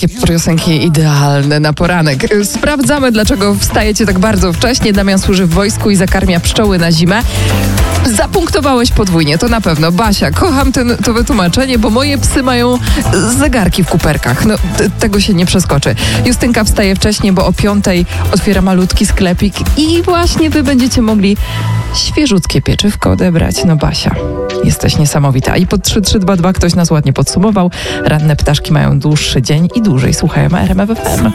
takie piosenki idealne na poranek. Sprawdzamy, dlaczego wstajecie tak bardzo wcześnie. Damian służy w wojsku i zakarmia pszczoły na zimę. Zapunktowałeś podwójnie, to na pewno. Basia, kocham to wytłumaczenie, bo moje psy mają zegarki w kuperkach. No, tego się nie przeskoczy. Justynka wstaje wcześniej, bo o 5:00 otwiera malutki sklepik i właśnie wy będziecie mogli świeżutkie pieczywko odebrać. No Basia, jesteś niesamowita. I pod 3322 ktoś nas ładnie podsumował. Ranne ptaszki mają dłuższy dzień i dłużej słuchają RMF FM.